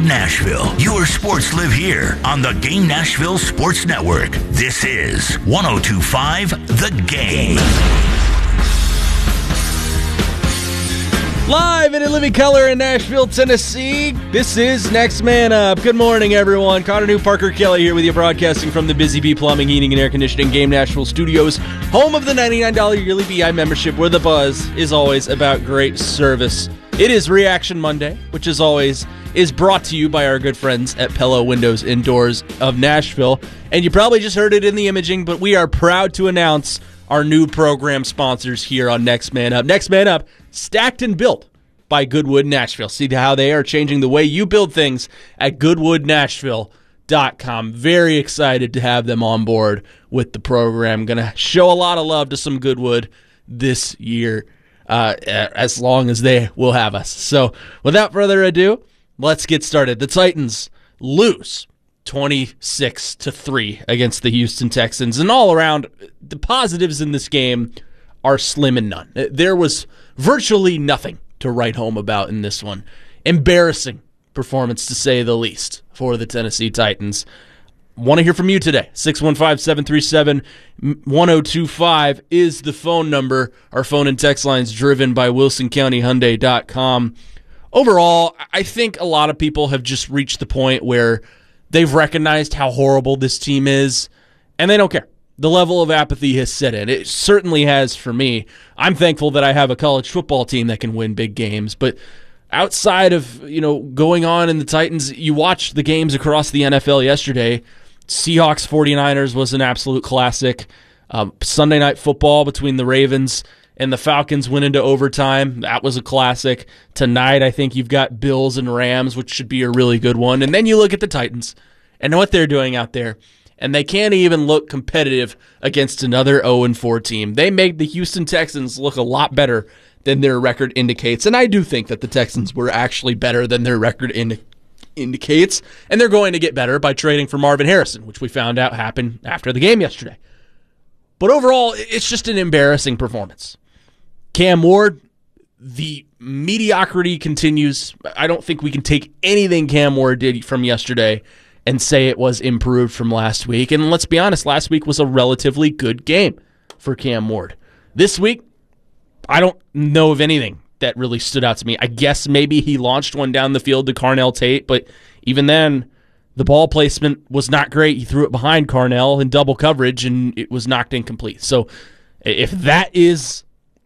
Goodwood, Nashville. Your sports live here on the Game Nashville Sports Network. This is 102.5 The Game. Live and in living color in Nashville, Tennessee, this is Next Man Up. Good morning, everyone. Connor New, Parker Kelly here with you, broadcasting from the Busy Bee Plumbing, Heating, and Air Conditioning Game Nashville Studios, home of the $99 yearly BI membership, where the buzz is always about great service. It is Reaction Monday, which as always is brought to you by our good friends at Pella Windows Indoors of Nashville. And you probably just heard it in the imaging, but we are proud to announce our new program sponsors here on Next Man Up. Next Man Up, stacked and built by Goodwood Nashville. See how they are changing the way you build things at goodwoodnashville.com. Very excited to have them on board with the program. Going to show a lot of love to some Goodwood this year, as long as they will have us. So without further ado, let's get started. The Titans lose 26-3 against the Houston Texans. And all around, the positives in this game are slim and none. There was virtually nothing to write home about in this one. Embarrassing performance, to say the least, for the Tennessee Titans. Want to hear from you today. 615-737-1025 is the phone number. Our phone and text lines driven by WilsonCountyHyundai.com. Overall, I think a lot of people have just reached the point where they've recognized how horrible this team is, and they don't care. The level of apathy has set in. It certainly has for me. I'm thankful that I have a college football team that can win big games, but outside of, going on in the Titans, you watched the games across the NFL yesterday. Seahawks 49ers was an absolute classic. Sunday Night Football between the Ravens and the Falcons went into overtime. That was a classic. Tonight, I think you've got Bills and Rams, which should be a really good one. And then you look at the Titans and what they're doing out there, and they can't even look competitive against another 0-4 team. They made the Houston Texans look a lot better than their record indicates, and I do think that the Texans were actually better than their record indicates, and they're going to get better by trading for Marvin Harrison, which we found out happened after the game yesterday. But overall, it's just an embarrassing performance. Cam Ward, the mediocrity continues. I don't think we can take anything Cam Ward did from yesterday and say it was improved from last week. And let's be honest, last week was a relatively good game for Cam Ward. This week, I don't know of anything that really stood out to me. I guess maybe he launched one down the field to Carnell Tate, but even then, the ball placement was not great. He threw it behind Carnell in double coverage, and it was knocked incomplete. So if that is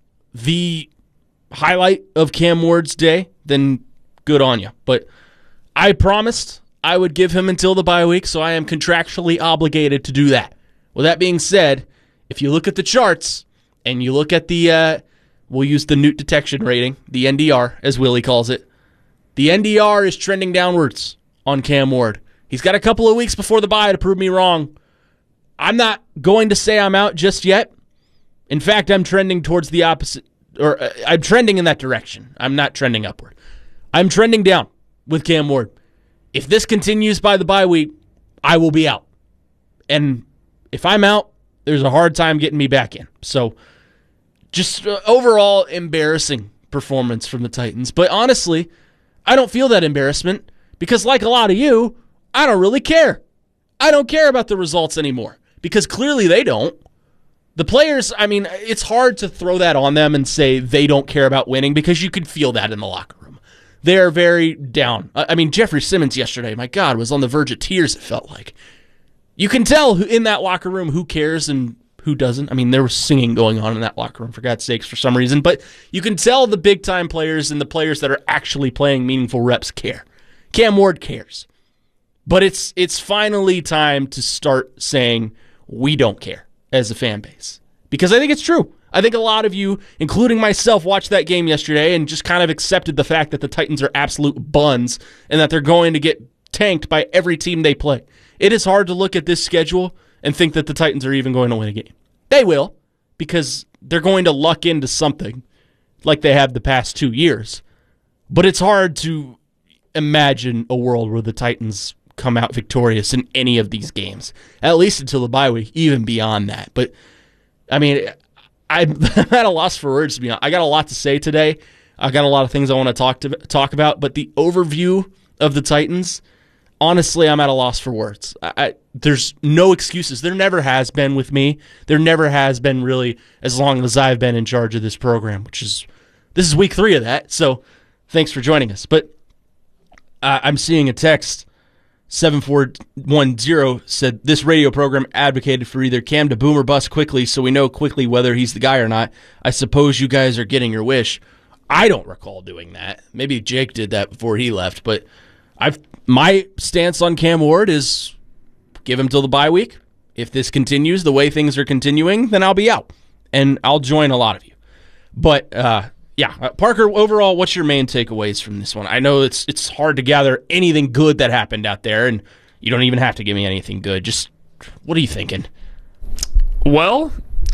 the highlight of Cam Ward's day, then good on you. But I promised I would give him until the bye week, so I am contractually obligated to do that. With that being said, if you look at the charts and you look at the, we'll use the Newt detection rating, the NDR, as Willie calls it, the NDR is trending downwards on Cam Ward. He's got a couple of weeks before the bye to prove me wrong. I'm not going to say I'm out just yet. In fact, I'm trending towards the opposite, or I'm trending in that direction. I'm not trending upward. I'm trending down with Cam Ward. If this continues by the bye week, I will be out. And if I'm out, there's a hard time getting me back in. So just overall embarrassing performance from the Titans. But honestly, I don't feel that embarrassment because like a lot of you, I don't really care. I don't care about the results anymore because clearly they don't. The players, it's hard to throw that on them and say they don't care about winning because you could feel that in the locker room. They're very down. Jeffrey Simmons yesterday, my God, was on the verge of tears, it felt like. You can tell in that locker room who cares and who doesn't. There was singing going on in that locker room, for God's sakes, for some reason. But you can tell the big-time players and the players that are actually playing meaningful reps care. Cam Ward cares. But it's finally time to start saying we don't care as a fan base. Because I think it's true. I think a lot of you, including myself, watched that game yesterday and just kind of accepted the fact that the Titans are absolute buns and that they're going to get tanked by every team they play. It is hard to look at this schedule and think that the Titans are even going to win a game. They will, because they're going to luck into something like they have the past 2 years. But it's hard to imagine a world where the Titans come out victorious in any of these games, at least until the bye week, even beyond that. But, I'm at a loss for words, to be honest. I got a lot to say today. I got a lot of things I want to talk about, but the overview of the Titans, honestly, I'm at a loss for words. There's no excuses. There never has been with me. There never has been really as long as I've been in charge of this program, this is week 3 of that. So thanks for joining us. But I'm seeing a text. 7410 said, this radio program advocated for either Cam to boom or bust quickly so we know quickly whether he's the guy or not. I suppose you guys are getting your wish. I don't recall doing that. Maybe Jake did that before he left, but my stance on Cam Ward is give him till the bye week. If this continues the way things are continuing, then I'll be out, and I'll join a lot of you. But Parker, overall, what's your main takeaways from this one? I know it's hard to gather anything good that happened out there, and you don't even have to give me anything good. Just what are you thinking? Well,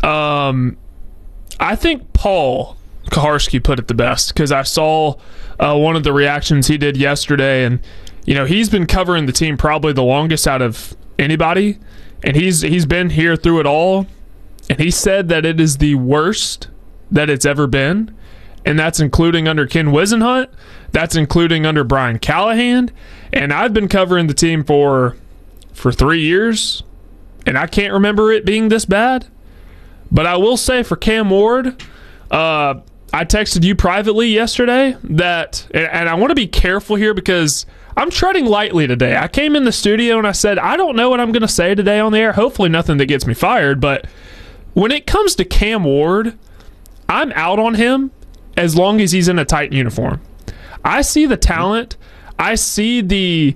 I think Paul Kaharski put it the best, because I saw one of the reactions he did yesterday, and he's been covering the team probably the longest out of anybody, and he's been here through it all, and he said that it is the worst that it's ever been. And that's including under Ken Wisenhunt. That's including under Brian Callahan. And I've been covering the team for 3 years, and I can't remember it being this bad. But I will say for Cam Ward, I texted you privately yesterday that, and I want to be careful here because I'm treading lightly today. I came in the studio and I said, I don't know what I'm going to say today on the air. Hopefully nothing that gets me fired. But when it comes to Cam Ward, I'm out on him as long as he's in a Titan uniform. I see the talent. I see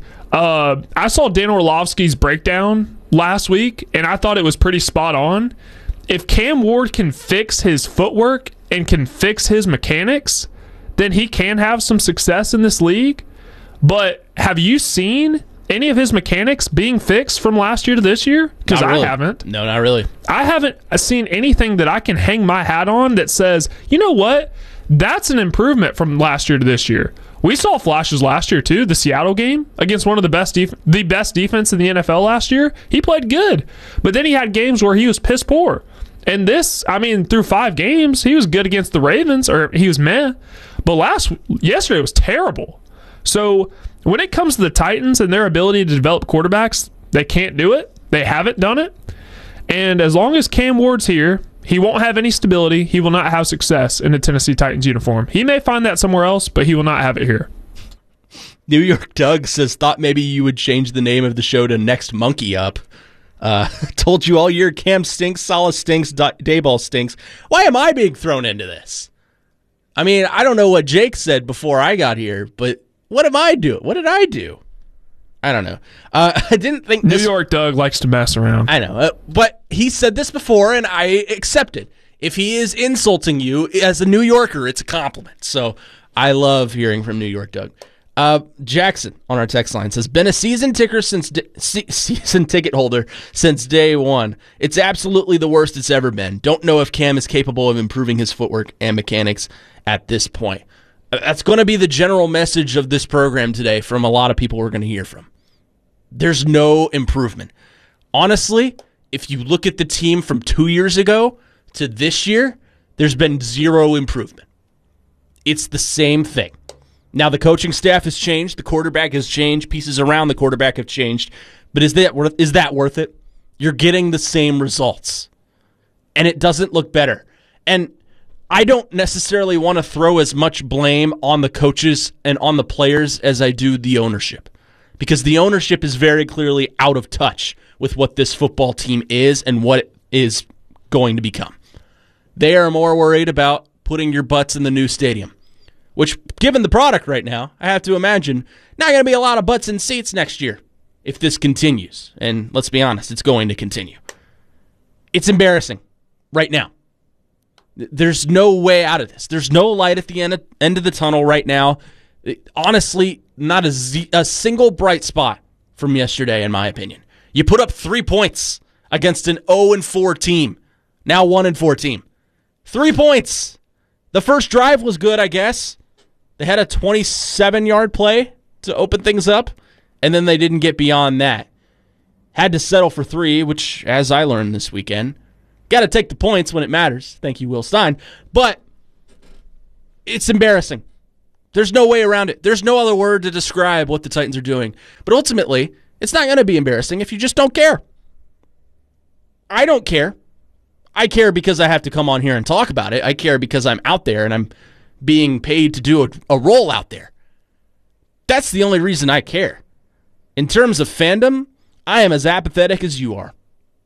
I saw Dan Orlovsky's breakdown last week, and I thought it was pretty spot on. If Cam Ward can fix his footwork and can fix his mechanics, then he can have some success in this league. But have you seen any of his mechanics being fixed from last year to this year? Because really. I haven't. No, not really. I haven't seen anything that I can hang my hat on that says, you know what? That's an improvement from last year to this year. We saw flashes last year too. The Seattle game against one of the best defense in the NFL last year, he played good. But then he had games where he was piss poor. And through 5 games, he was good against the Ravens, or he was meh. But yesterday was terrible. So when it comes to the Titans and their ability to develop quarterbacks, they can't do it. They haven't done it. And as long as Cam Ward's here, he won't have any stability. He will not have success in a Tennessee Titans uniform. He may find that somewhere else, but he will not have it here. New York Doug says, thought maybe you would change the name of the show to Next Monkey Up. Told you all year Cam stinks, Salah stinks, Dayball stinks. Why am I being thrown into this? I mean, I don't know what Jake said before I got here, but what am I doing? What did I do? I don't know. I didn't think New York Doug likes to mess around. I know, but he said this before, and I accept it. If he is insulting you as a New Yorker, it's a compliment. So I love hearing from New York Doug. Jackson on our text line says, been a season ticket holder since day one. It's absolutely the worst it's ever been. Don't know if Cam is capable of improving his footwork and mechanics at this point. That's going to be the general message of this program today from a lot of people we're going to hear from. There's no improvement. Honestly, if you look at the team from 2 years ago to this year, there's been zero improvement. It's the same thing. Now, the coaching staff has changed. The quarterback has changed. Pieces around the quarterback have changed. But is that worth it? You're getting the same results. And it doesn't look better. And I don't necessarily want to throw as much blame on the coaches and on the players as I do the ownership. Because the ownership is very clearly out of touch with what this football team is and what it is going to become. They are more worried about putting your butts in the new stadium, which, given the product right now, I have to imagine not going to be a lot of butts in seats next year if this continues. And let's be honest, it's going to continue. It's embarrassing right now. There's no way out of this. There's no light at the end of the tunnel right now. Honestly, not a single bright spot from yesterday, in my opinion. You put up 3 points against an 0-4 team, now 1-4 team. 3 points. The first drive was good, I guess. They had a 27-yard play to open things up, and then they didn't get beyond that. Had to settle for 3, which, as I learned this weekend, got to take the points when it matters. Thank you, Will Stein. But it's embarrassing. There's no way around it. There's no other word to describe what the Titans are doing. But ultimately, it's not going to be embarrassing if you just don't care. I don't care. I care because I have to come on here and talk about it. I care because I'm out there and I'm being paid to do a role out there. That's the only reason I care. In terms of fandom, I am as apathetic as you are.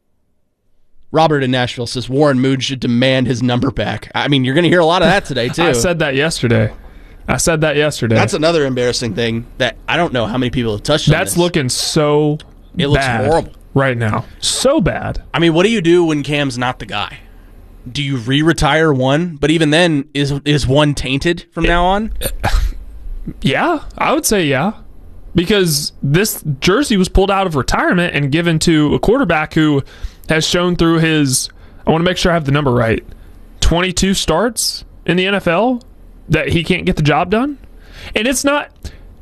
Robert in Nashville says Warren Moon should demand his number back. I mean, you're going to hear a lot of that today, too. I said that yesterday. That's another embarrassing thing that I don't know how many people have touched on. That's looking so It looks horrible right now. So bad. I mean, what do you do when Cam's not the guy? Do you re-retire one? But even then, is one tainted from now on? Yeah, I would say yeah. Because this jersey was pulled out of retirement and given to a quarterback who has shown through his, I want to make sure I have the number right, 22 starts in the NFL that he can't get the job done. And it's not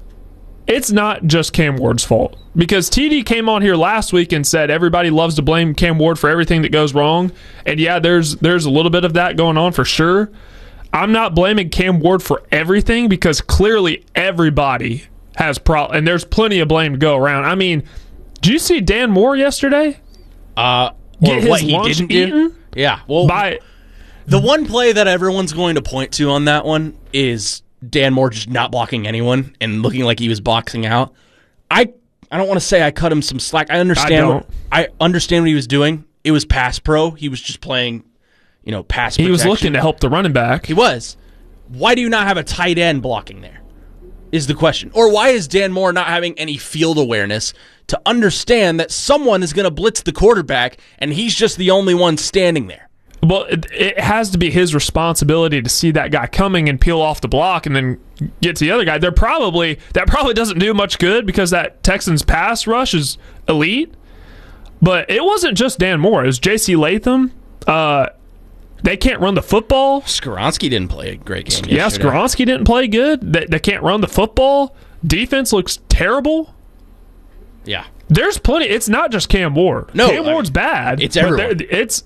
just Cam Ward's fault. Because TD came on here last week and said everybody loves to blame Cam Ward for everything that goes wrong. And yeah, there's a little bit of that going on for sure. I'm not blaming Cam Ward for everything because clearly everybody has and there's plenty of blame to go around. I mean, did you see Dan Moore yesterday? Get his what he lunch didn't eaten? Do? Yeah. Well, the one play that everyone's going to point to on that one is Dan Moore just not blocking anyone and looking like he was boxing out. I don't want to say I cut him some slack. I understand what he was doing. It was pass pro. He was just playing, pass protection. He was looking to help the running back. He was. Why do you not have a tight end blocking there? Is the question. Or why is Dan Moore not having any field awareness to understand that someone is going to blitz the quarterback and he's just the only one standing there? Well, it has to be his responsibility to see that guy coming and peel off the block and then get to the other guy. That probably doesn't do much good because that Texans pass rush is elite. But it wasn't just Dan Moore. It was J.C. Latham. They can't run the football. Skoronski didn't play a great game yesterday. Yeah, Skoronski didn't play good. They can't run the football. Defense looks terrible. Yeah. There's plenty. It's not just Cam Ward. No, Cam Ward's bad. It's everyone.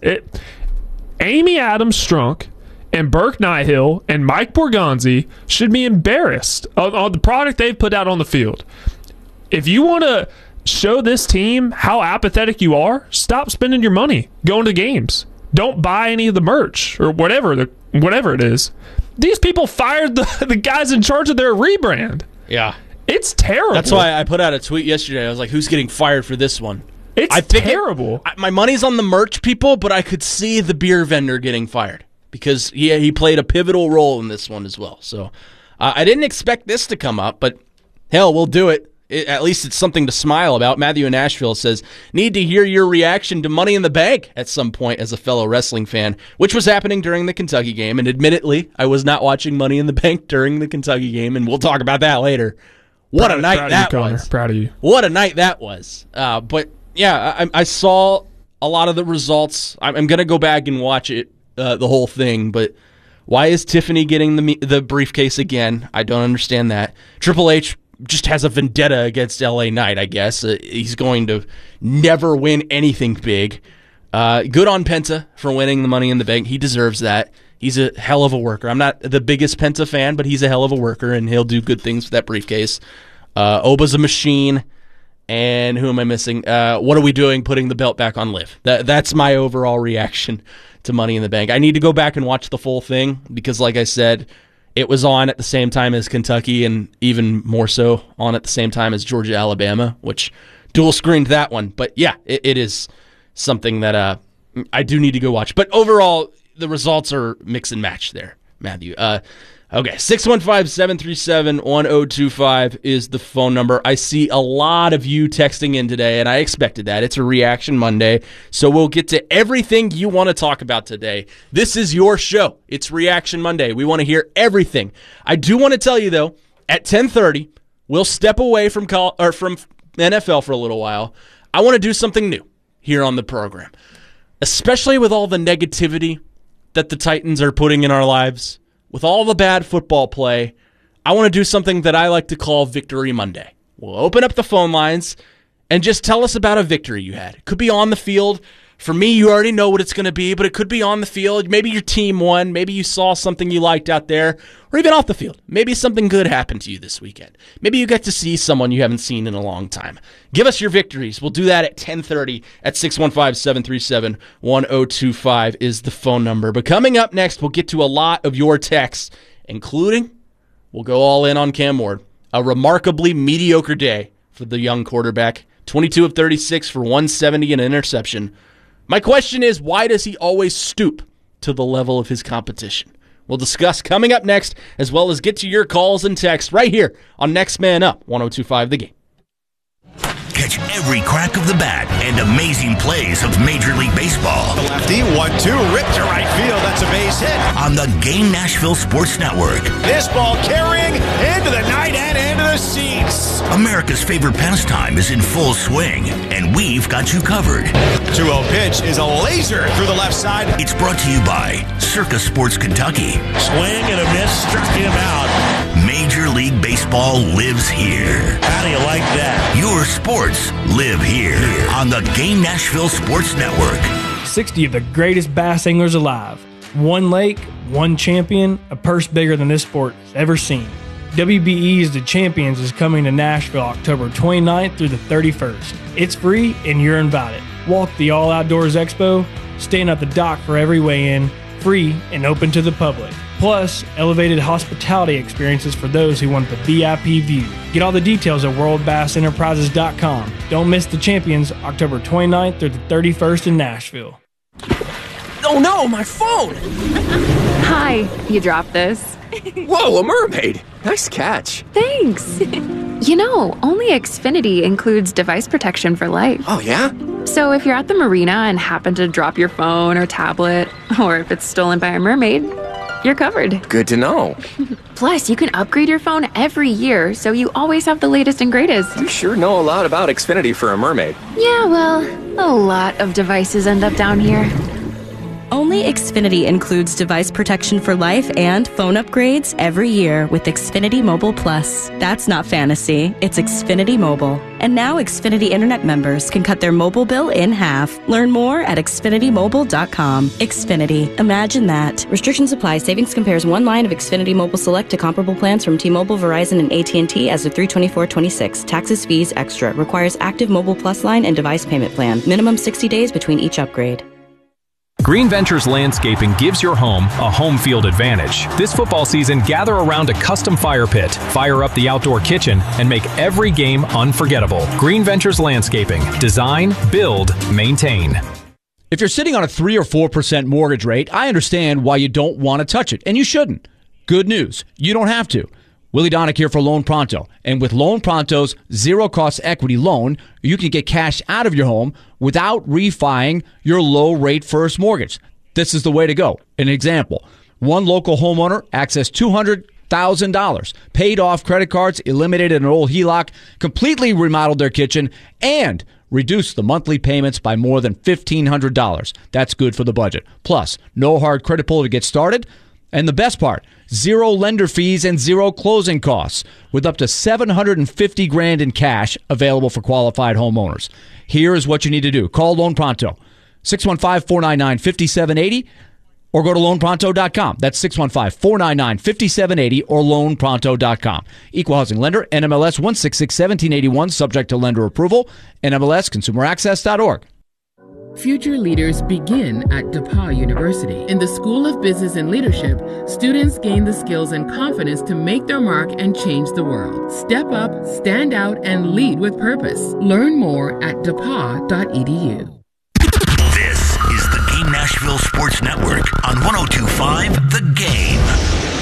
Amy Adams-Strunk and Burke Nihill and Mike Borgonzi should be embarrassed on the product they've put out on the field. If you want to show this team how apathetic you are, stop spending your money going to games. Don't buy any of the merch or whatever it is. These people fired the guys in charge of their rebrand. Yeah. It's terrible. That's why I put out a tweet yesterday. I was like, who's getting fired for this one? It's terrible. My money's on the merch people, but I could see the beer vendor getting fired because he played a pivotal role in this one as well. So I didn't expect this to come up, but hell, we'll do it. At least it's something to smile about. Matthew in Nashville says, need to hear your reaction to Money in the Bank at some point as a fellow wrestling fan, which was happening during the Kentucky game. And admittedly, I was not watching Money in the Bank during the Kentucky game, and we'll talk about that later. What a night that was. Proud of you. What a night that was. But, yeah, I saw a lot of the results. I'm going to go back and watch it, the whole thing, but why is Tiffany getting the briefcase again? I don't understand that. Triple H just has a vendetta against LA Knight, I guess. He's going to never win anything big. Good on Penta for winning the Money in the Bank. He deserves that. He's a hell of a worker. I'm not the biggest Penta fan, but he's a hell of a worker, and he'll do good things with that briefcase. Oba's a machine. And who am I missing? What are we doing putting the belt back on Liv? That's my overall reaction to Money in the Bank. I need to go back and watch the full thing because, like I said, it was on at the same time as Kentucky and even more so on at the same time as Georgia, Alabama, which dual screened that one. But yeah, it is something that I do need to go watch. But overall, the results are mix and match there, Matthew. Okay, 615-737-1025 is the phone number. I see a lot of you texting in today, and I expected that. It's a Reaction Monday, so we'll get to everything you want to talk about today. This is your show. It's Reaction Monday. We want to hear everything. I do want to tell you, though, at 10:30, we'll step away from NFL for a little while. I want to do something new here on the program, especially with all the negativity that the Titans are putting in our lives. With all the bad football play, I want to do something that I like to call Victory Monday. We'll open up the phone lines and just tell us about a victory you had. It could be on the field For me, you already know what it's going to be, but it could be on the field. Maybe your team won. Maybe you saw something you liked out there, or even off the field. Maybe something good happened to you this weekend. Maybe you got to see someone you haven't seen in a long time. Give us your victories. We'll do that at 10:30 at 615-737-1025 is the phone number. But coming up next, we'll get to a lot of your texts, including we'll go all in on Cam Ward. A remarkably mediocre day for the young quarterback. 22 of 36 for 170 and an interception. My question is, why does he always stoop to the level of his competition? We'll discuss coming up next, as well as get to your calls and texts right here on Next Man Up, 102.5 The Game. Catch every crack of the bat and amazing plays of Major League Baseball. The lefty, 1-2, ripped to right field. That's a base hit. On the Game Nashville Sports Network. This ball carrying into the night and into the seats. America's favorite pastime is in full swing, and we've got you covered. 2-0 pitch is a laser through the left side. It's brought to you by Circa Sports Kentucky. Swing and a miss, struck him out. Major League Baseball lives here. How do you like that? Your sports live here on the Game Nashville Sports Network. 60 of the greatest bass anglers alive. One lake, one champion, a purse bigger than this sport has ever seen. WBE's The Champions is coming to Nashville October 29th through the 31st. It's free and you're invited. Walk the All Outdoors Expo, stand at the dock for every weigh-in, free and open to the public. Plus, elevated hospitality experiences for those who want the VIP view. Get all the details at worldbassenterprises.com. Don't miss The Champions October 29th through the 31st in Nashville. Oh no, my phone! Hi, you dropped this. Whoa, a mermaid! Nice catch. Thanks. You know, only Xfinity includes device protection for life. Oh yeah? So if you're at the marina and happen to drop your phone or tablet, or if it's stolen by a mermaid, you're covered. Good to know. Plus, you can upgrade your phone every year, so you always have the latest and greatest. You sure know a lot about Xfinity for a mermaid. Yeah, well, a lot of devices end up down here. Only Xfinity includes device protection for life and phone upgrades every year with Xfinity Mobile Plus. That's not fantasy, it's Xfinity Mobile. And now Xfinity Internet members can cut their mobile bill in half. Learn more at xfinitymobile.com. Xfinity. Imagine that. Restrictions apply. Savings compares one line of Xfinity Mobile Select to comparable plans from T-Mobile, Verizon, and AT&T as of 3/24/26. Taxes, fees, extra. Requires active Mobile Plus line and device payment plan. Minimum 60 days between each upgrade. Green Ventures Landscaping gives your home a home field advantage. This football season, gather around a custom fire pit, fire up the outdoor kitchen, and make every game unforgettable. Green Ventures Landscaping. Design, build, maintain. If you're sitting on a 3 or 4% mortgage rate, I understand why you don't want to touch it, and you shouldn't. Good news, you don't have to. Willie Donick here for Loan Pronto. And with Loan Pronto's zero-cost equity loan, you can get cash out of your home without refining your low-rate first mortgage. This is the way to go. An example, one local homeowner accessed $200,000, paid off credit cards, eliminated an old HELOC, completely remodeled their kitchen, and reduced the monthly payments by more than $1,500. That's good for the budget. Plus, no hard credit pull to get started. And the best part, zero lender fees and zero closing costs, with up to $750,000 in cash available for qualified homeowners. Here is what you need to do. Call Loan Pronto, 615-499-5780, or go to loanpronto.com. That's 615-499-5780 or loanpronto.com. Equal housing lender, NMLS 1661781, subject to lender approval, NMLS consumeraccess.org. Future leaders begin at DePauw University. In the School of Business and Leadership, students gain the skills and confidence to make their mark and change the world. Step up, stand out, and lead with purpose. Learn more at depaw.edu. This is the Game Nashville Sports Network on 102.5 The Game.